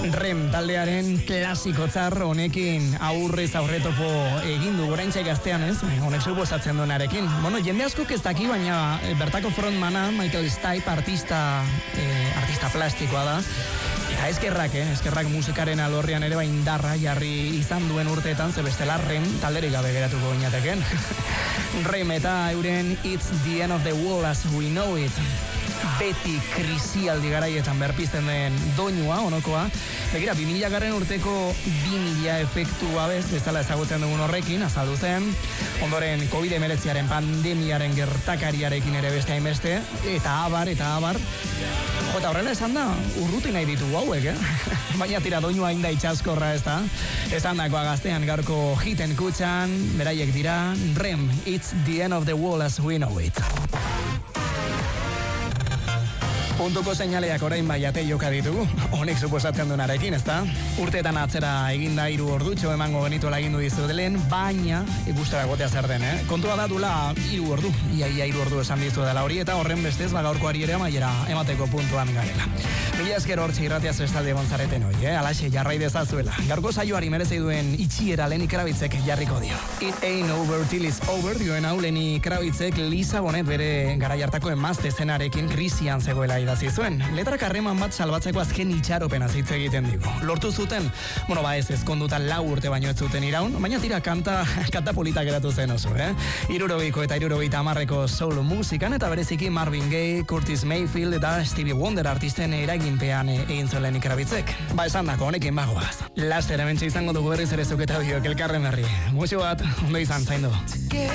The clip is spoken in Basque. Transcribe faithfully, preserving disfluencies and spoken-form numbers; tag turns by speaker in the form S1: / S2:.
S1: Rem taldearen klasiko tzar honekin aurrez aurretopo egin du oraintxe gaztean, ez? Honek suposatzen duenarekin. Bueno, jende askok ez daki, baina bertako frontmana Michael Stipe artista eh, artista plastikoa da. Eta eskerrak, eh? eskerrak musikaren alorrean ere indarra jarri izan duen urteetan, ze bestela Rem talderik gabe geratuko ginateken. Rem eta euren It's the End of the World as We Know It. Beti krisialdi garaietan berpizten den doinua, onokoa. Begira, bi mila garren urteko bi mila efektu abez, bezala ezagutzen dugun horrekin, azaldu zen. Ondoren covid hemeretziaren pandemiaren gertakariarekin ere beste hainbeste, eta abar, eta abar. Jota, horrela esan da, urruti nahi ditugu hauek, eh? Baina tira doinua inda itxaskorra ez da. Esan dakoa gaztean gaurko hiten kutxan, beraiek dira, Rem, It's the End of the World as We Know It. Puntuko seinaleak orain baiate joka ditugu, honek suposatzen duenarekin, ezta? Urteetan atzera eginda hiru ordutxo emango genituela egindu dizudelen, baina ikustera gotea zer den, eh? Kontua da dula hiru ordu, iaia hiru ordu esan dizu dela hori, eta horren bestez bagaurkoari ere amaiera emateko puntuan garela. Mila esker hortxe irratiaz estalde gonzareten hoi, eh? Alaxe jarrai dezazuela. Gaurko saioari merezi duen itxiera Lenny Kravitzek jarriko dio. It ain't over till it's over, dioen hau Lenny Kravitzek Lisa Bonet bere garai hartako emazte zenarekin krisian zegoela idatzi zuen. Letrak harreman bat salbatzeko azken itxaropena hitz egiten digu. Lortu zuten, bueno ba ez ezkonduta lau urte baino ez zuten iraun, baina tira kanta, kanta polita geratu zen oso, eh? Irurogiko eta irurogeita hamarreko soul musikan, eta bereziki Marvin Gaye, Curtis Mayfield eta Stevie Wonder artisten eraginpean egin zuen Lenny Kravitzek. Ba esan dako, honekin bagoaz. Laster hementxe izango dugu berriz ere zuketa biok elkarren berri. Muxu bat, ondo izan zaindu.